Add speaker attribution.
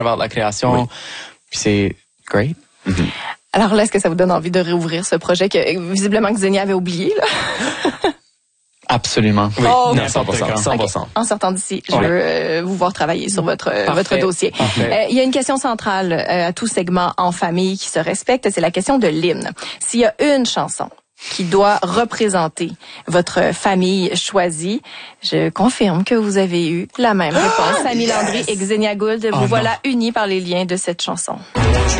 Speaker 1: avoir la création. Puis c'est great.
Speaker 2: Alors là, est-ce que ça vous donne envie de réouvrir ce projet que visiblement Xenia avait oublié, là?
Speaker 1: Absolument.
Speaker 3: Oui,
Speaker 2: Oh,
Speaker 3: 100%. 100%.
Speaker 2: Okay. En sortant d'ici, je veux vous voir travailler sur votre dossier. Il y a une question centrale à tout segment en famille qui se respecte, c'est la question de l'hymne. S'il y a une chanson qui doit représenter votre famille choisie, je confirme que vous avez eu la même réponse. Samy Landry et Xenia Gould, vous voilà unis par les liens de cette chanson.